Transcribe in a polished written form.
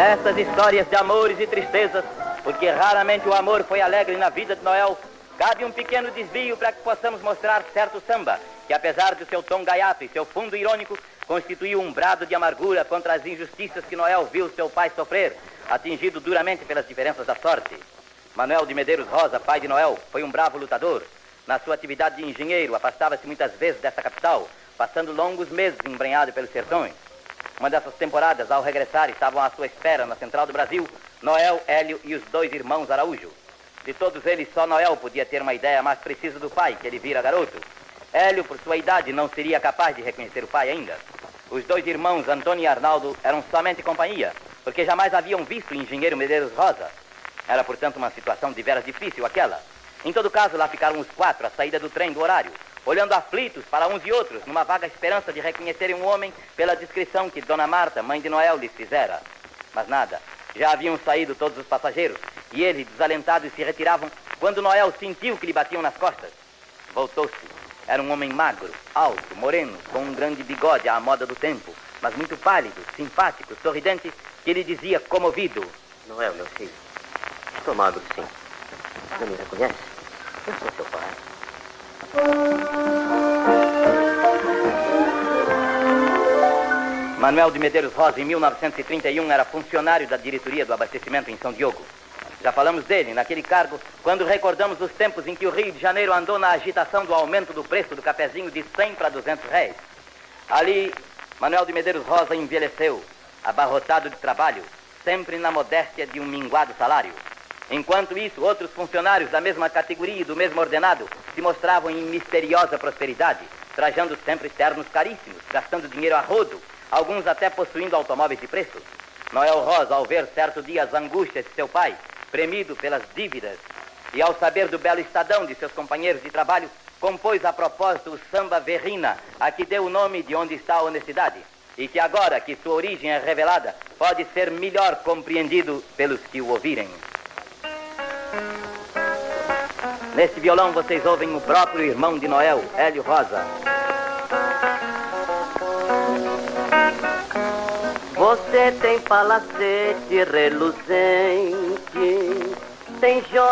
Essas histórias de amores e tristezas, porque raramente o amor foi alegre na vida de Noel, cabe um pequeno desvio para que possamos mostrar certo samba, que apesar do seu tom gaiato e seu fundo irônico, constituiu um brado de amargura contra as injustiças que Noel viu seu pai sofrer, atingido duramente pelas diferenças da sorte. Manuel de Medeiros Rosa, pai de Noel, foi um bravo lutador. Na sua atividade de engenheiro, afastava-se muitas vezes desta capital, passando longos meses embrenhado pelos sertões. Uma dessas temporadas, ao regressar, estavam à sua espera na central do Brasil, Noel, Hélio e os 2 irmãos Araújo. De todos eles, só Noel podia ter uma ideia mais precisa do pai, que ele vira garoto. Hélio, por sua idade, não seria capaz de reconhecer o pai ainda. Os 2 irmãos, Antônio e Arnaldo, eram somente companhia, porque jamais haviam visto o engenheiro Medeiros Rosa. Era, portanto, uma situação de veras difícil aquela. Em todo caso, lá ficaram os 4 à saída do trem do horário, olhando aflitos para uns e outros, numa vaga esperança de reconhecerem um homem pela descrição que Dona Marta, mãe de Noel, lhes fizera. Mas nada. Já haviam saído todos os passageiros, e eles, desalentados, se retiravam, quando Noel sentiu que lhe batiam nas costas. Voltou-se. Era um homem magro, alto, moreno, com um grande bigode à moda do tempo, mas muito pálido, simpático, sorridente, que lhe dizia comovido: Noel, meu filho, estou magro, sim. Não me reconhece? Eu sou seu pai. Manuel de Medeiros Rosa, em 1931, era funcionário da diretoria do abastecimento em São Diogo. Já falamos dele, naquele cargo, quando recordamos os tempos em que o Rio de Janeiro andou na agitação do aumento do preço do cafezinho de 100 para 200 réis. Ali, Manuel de Medeiros Rosa envelheceu, abarrotado de trabalho, sempre na modéstia de um minguado salário. Enquanto isso, outros funcionários da mesma categoria e do mesmo ordenado se mostravam em misteriosa prosperidade, trajando sempre ternos caríssimos, gastando dinheiro a rodo, alguns até possuindo automóveis de preço. Noel Rosa, ao ver certo dia as angústias de seu pai, premido pelas dívidas, e ao saber do belo estadão de seus companheiros de trabalho, compôs a propósito o samba Verrina, a que deu o nome de Onde Está a Honestidade, e que agora que sua origem é revelada, pode ser melhor compreendido pelos que o ouvirem. Nesse violão vocês ouvem o próprio irmão de Noel, Hélio Rosa. Você tem palacete reluzente, tem joias